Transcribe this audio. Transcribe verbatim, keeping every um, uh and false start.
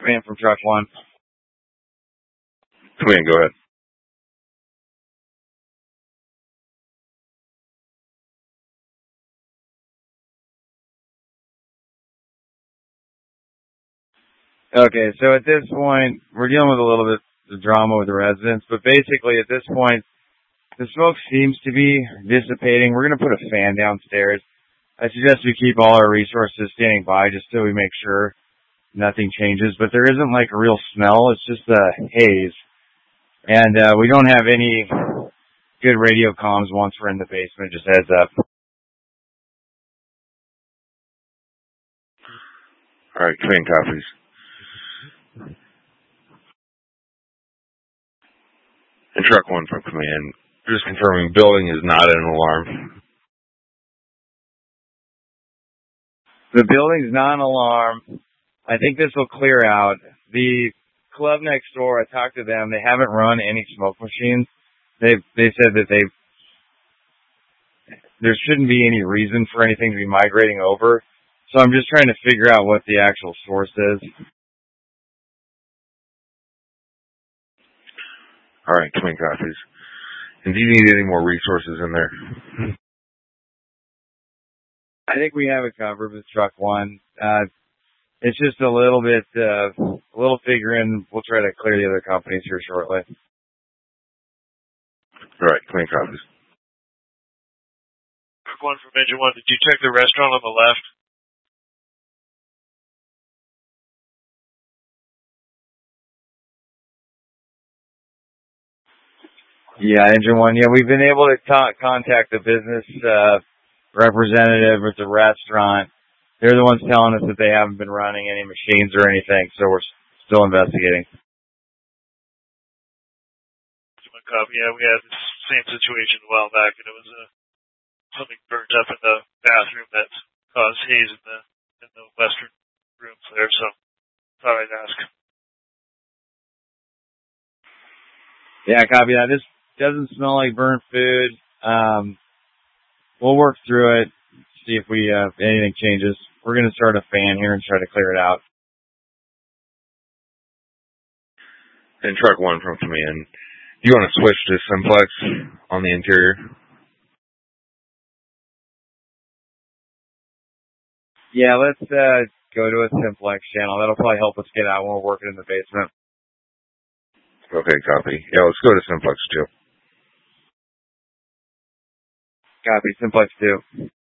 Command from Truck One. Command, go ahead. Okay, so at this point, we're dealing with a little bit of drama with the residents, but basically at this point, the smoke seems to be dissipating. We're going to put a fan downstairs. I suggest we keep all our resources standing by just so we make sure nothing changes, but there isn't like a real smell. It's just a haze. And uh, we don't have any good radio comms once we're in the basement, just heads up. All right, Command copies. And Truck One from Command, just confirming building is not an alarm. The building's not an alarm. I think this will clear out. The club next door, I talked to them. They haven't run any smoke machines. They they said that they there shouldn't be any reason for anything to be migrating over. So I'm just trying to figure out what the actual source is. All right, Command copies. And do you need any more resources in there? I think we have it covered with Truck One. Uh, it's just a little bit, uh, a little figuring. We'll try to clear the other companies here shortly. All right, Command copies. Truck One from Engine One. Did you check the restaurant on the left? Yeah, Engine One. Yeah, we've been able to ta- contact the business uh, representative at the restaurant. They're the ones telling us that they haven't been running any machines or anything, so we're still investigating. Yeah, we had the same situation a while back, and it was uh, something burnt up in the bathroom that caused haze in the in the western rooms there. So thought I'd ask. Yeah, copy that. This doesn't smell like burnt food. Um, we'll work through it, see if we uh, if anything changes. We're going to start a fan here and try to clear it out. And Truck One from Command, do you want to switch to Simplex on the interior? Yeah, let's uh, go to a Simplex channel. That'll probably help us get out when we're working in the basement. Okay, copy. Yeah, let's go to Simplex too. Copy, Simplex two.